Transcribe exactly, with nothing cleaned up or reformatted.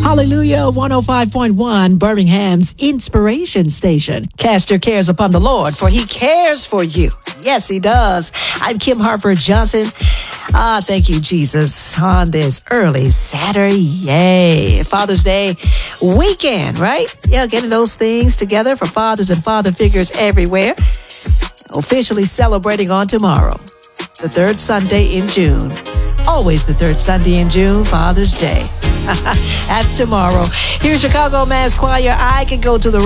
Hallelujah, one oh five point one, Birmingham's inspiration station. Cast your cares upon the Lord, for he cares for you. Yes, he does. I'm Kim Harper Johnson. Ah, thank you, Jesus, on this early Saturday. Yay. Father's Day weekend, right? Yeah, getting those things together for fathers and father figures everywhere. Officially celebrating on tomorrow, the third Sunday in June. Always the third Sunday in June, Father's Day. That's tomorrow. Here's Chicago Mass Choir. I Can Go to the